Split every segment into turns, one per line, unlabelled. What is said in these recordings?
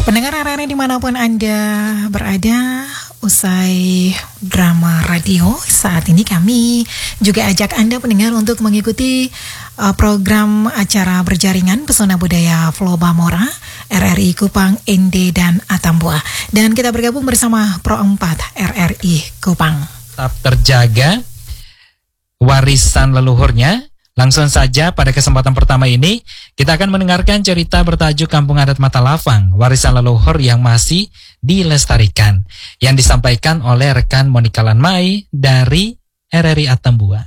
Pendengar RRI dimanapun Anda berada, usai drama radio, saat ini kami juga ajak Anda pendengar untuk mengikuti program acara berjaringan Pesona Budaya Flow Bamora, RRI Kupang, ND, dan Atambua. Dan kita bergabung bersama Pro 4 RRI Kupang.
Tetap terjaga warisan leluhurnya. Langsung saja pada kesempatan pertama ini, kita akan mendengarkan cerita bertajuk Kampung Adat Matalafang, warisan leluhur yang masih dilestarikan, yang disampaikan oleh rekan Monika Lanmai dari RRI Atambua.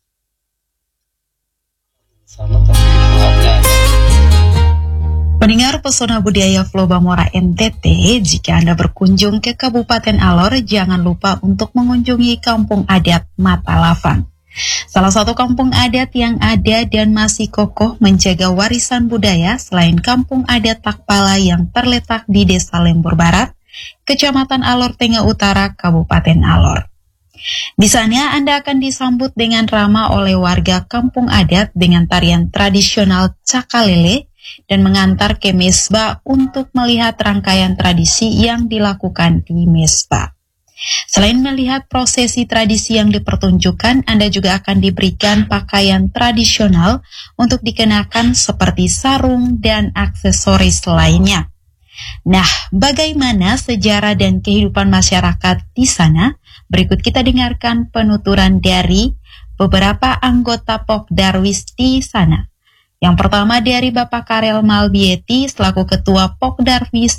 Pendengar Pesona Budaya Flow Bamora NTT, jika Anda berkunjung ke Kabupaten Alor, jangan lupa untuk mengunjungi Kampung Adat Matalafang. Salah satu kampung adat yang ada dan masih kokoh menjaga warisan budaya selain Kampung Adat Takpala yang terletak di Desa Lembur Barat, Kecamatan Alor Tengah Utara, Kabupaten Alor. Di sana Anda akan disambut dengan ramah oleh warga kampung adat dengan tarian tradisional cakalele dan mengantar ke mesbah untuk melihat rangkaian tradisi yang dilakukan di mesbah. Selain melihat prosesi tradisi yang dipertunjukkan, Anda juga akan diberikan pakaian tradisional untuk dikenakan seperti sarung dan aksesoris lainnya. Nah, bagaimana sejarah dan kehidupan masyarakat di sana? Berikut kita dengarkan penuturan dari beberapa anggota Pok Darwis di sana. Yang pertama dari Bapak Karel Malbieti selaku Ketua Pok Darwis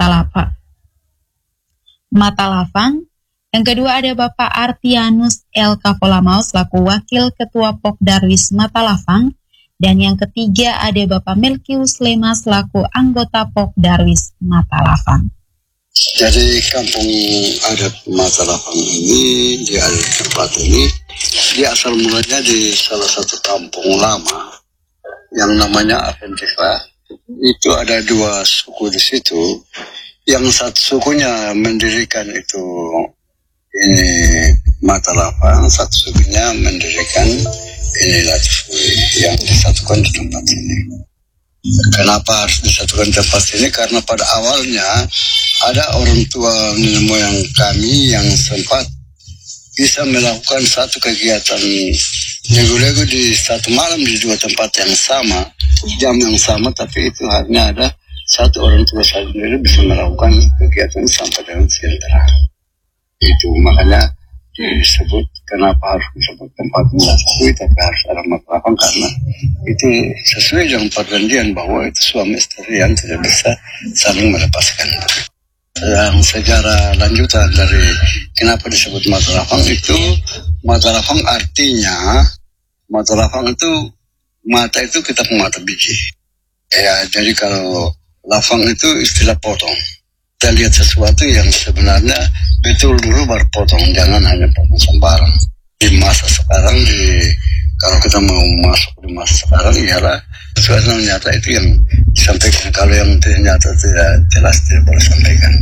Matalafang. Yang kedua ada Bapak Artianus L. Kapolamau selaku Wakil Ketua Pok Darwis Matalafang. Dan yang ketiga ada Bapak Melkius Lema selaku anggota Pok Darwis Matalafang.
Jadi kampung adat Matalafang ini, di adat tempat ini, dia asal mulanya di salah satu kampung lama yang namanya Aventiva. Itu ada dua suku di situ. Yang satu sukunya mendirikan itu ini Matalafang, satu sukunya mendirikan ini Latifui yang disatukan di tempat ini. Kenapa harus disatukan di tempat ini? Karena pada awalnya ada orang tua nenek moyang kami yang sempat bisa melakukan satu kegiatan lego-lego di satu malam di dua tempat yang sama, jam yang sama, tapi itu hanya ada satu orang tua sendiri bisa melakukan kegiatan sampai dengan siang terang. Itu makanya disebut, kenapa harus disebut tempat Matalafang, tapi harus ada Matalafang karena itu sesuai dengan perjanjian bahwa itu suami istri yang tidak bisa saling melepaskan. Yang sejarah lanjutan dari kenapa disebut Matalafang itu, Matalafang artinya, Matalafang itu mata itu kita mata biji. Ya, jadi kalau lafang itu istilah potong. Kita lihat sesuatu yang sebenarnya betul dulu baru potong, jangan hanya potong sembarang. Di masa sekarang, kalau kita mau masuk di masa sekarang, ialah sesuatu yang nyata itu yang disampaikan. Kalau yang ternyata tidak jelas tidak boleh sampaikan.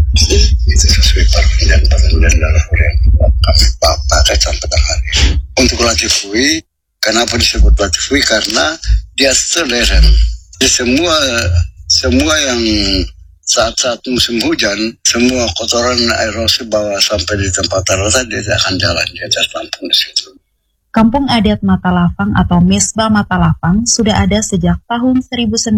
Itu sesuai perjanjian dalam yang kami pakai sampai hari. Untuk Latifui, kenapa disebut Latifui? Karena dia seleren. Jadi semua yang saat musim hujan, semua kotoran erosi bawa sampai di tempat terletak, dia akan jalan di atas lampung di situ.
Kampung Adat Matalafang atau Mesbah Matalafang sudah ada sejak tahun 1943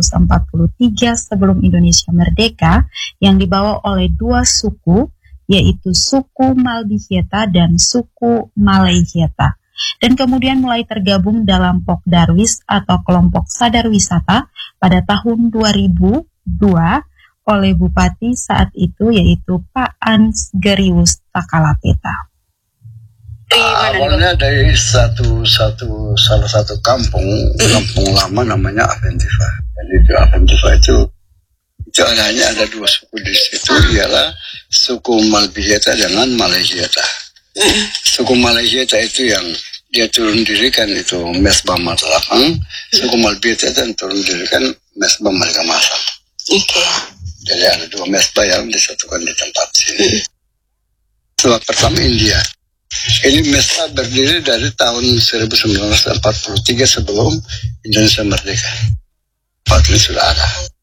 sebelum Indonesia merdeka, yang dibawa oleh dua suku, yaitu suku Malbihieta dan suku Malayhieta. Dan kemudian mulai tergabung dalam Pok Darwis atau kelompok sadar wisata pada tahun 2002 oleh Bupati saat itu, yaitu Pak Ans Gerius Takalapeta.
Awalnya dari salah satu kampung lama namanya Aventiva. Jadi itu Aventiva itu hanya ada dua suku di situ, ialah suku Malbihieta dengan Malayhieta. Suku Malayhieta itu yang dia turun dirikan itu Mesbah Matalafang, suku Malbihieta yang turun dirikan Mesbah Malgamasang. Jadi ada dua mesbah yang disatukan di tempat sini. Sebab pertama India. Ini mesbah berdiri dari tahun 1943 sebelum Indonesia merdeka. Tempat ini sudah ada.